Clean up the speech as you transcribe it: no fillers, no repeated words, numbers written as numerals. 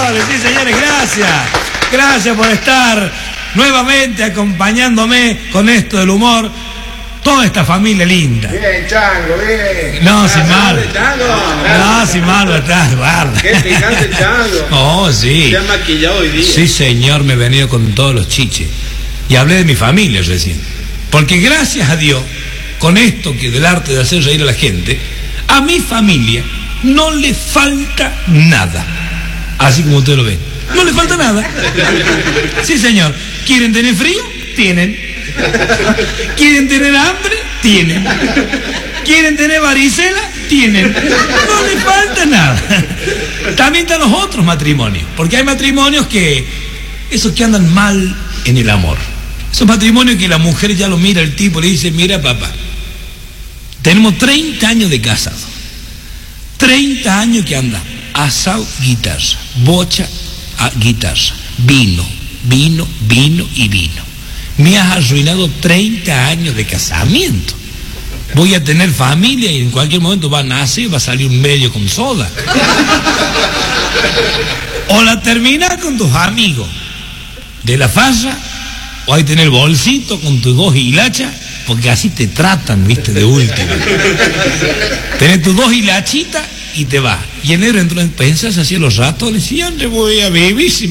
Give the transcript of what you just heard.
goles, sí señores, gracias. Gracias por estar nuevamente acompañándome con esto del humor. Toda esta familia linda. Bien, Chango, bien. No, sin malo. Chango. No, sin malo atrás, guarda. Qué picante, Chango. Oh, sí. Se ha maquillado hoy día. Sí, señor, me he venido con todos los chiches. Y hablé de mi familia recién. Porque gracias a Dios, con esto que del arte de hacer reír a la gente, a mi familia no le falta nada. Así como usted lo ve. No le falta nada. Sí, señor. ¿Quieren tener frío? Tienen. ¿Quieren tener hambre? Tienen. ¿Quieren tener varicela? Tienen. No le falta nada. También están los otros matrimonios. Porque hay matrimonios que... esos que andan mal en el amor. Esos matrimonios que la mujer ya lo mira al tipo y le dice, mira papá, tenemos 30 años de casado. 30 años que anda. Asado, guitarra. Bocha, guitarra. Vino y vino. Me has arruinado 30 años de casamiento. Voy a tener familia y en cualquier momento va a nacer, va a salir un medio con soda. O la terminas con tus amigos de la farra, o hay que tener bolsito con tus 2 hilachas, porque así te tratan, viste, de última. Tenés tus 2 hilachitas y te vas. Y enero entró, pensás así a los ratos, le decía, ¿dónde voy a vivir?